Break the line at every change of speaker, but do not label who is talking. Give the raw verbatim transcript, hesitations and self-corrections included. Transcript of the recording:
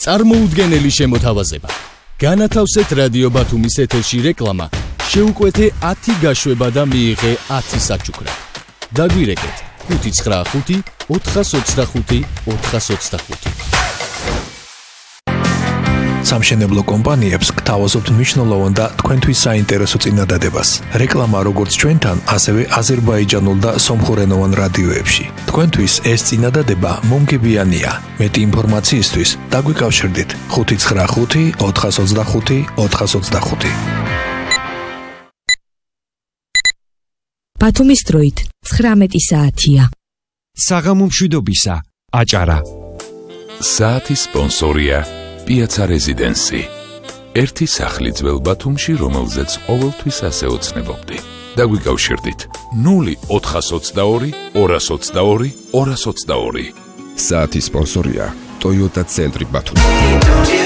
წარმოუდგენელი შემოთავაზება. განათავსეთ რადიო ბათუმის ეთერში რეკლამა, შეუკვეთე ათი გაშვება და მიიღე ათი საჩუქრად. დაგვირეკეთ ხუთი ცხრა ხუთი ოთხას ოცდახუთი ოთხას ოცდახუთი.
სამშენებლო კომპანიებს გთავაზობთ მნიშვნელოვან და თქვენთვის საინტერესო წინადადებას. რეკლამა როგორც ჩვენთან, ასევე აზერბაიჯანულ და სომხურენოვან რადიოებში. თქვენთვის ეს წინადადება მომგებიანია. მეტი ინფორმაციისთვის დაგვიკავშირდით ხუთი ცხრა ხუთი ოთხას ოცდახუთი ოთხას ოცდახუთი.
ბათუმის დროით ცხრამეტი საათია.
საღამო მშვიდობისა, აჭარა.
საათის სპონსორია Piazza Residency. ერთი სახლი ძველ ბათუმში, რომელზეც ყოველთვის ასე ოცნებობდი. დაგვიკავშირდით ნული ოთხას ოცდაორი ორას ოცდაორი ორას ოცდაორი.
საათის სპონსორია Toyota ცენტრი ბათუმი.